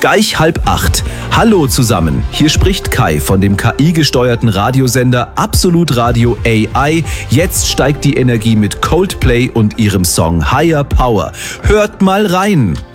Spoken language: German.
Gleich 7:30. Hallo zusammen, hier spricht Kai von dem KI-gesteuerten Radiosender Absolut Radio AI. Jetzt steigt die Energie mit Coldplay und ihrem Song Higher Power. Hört mal rein!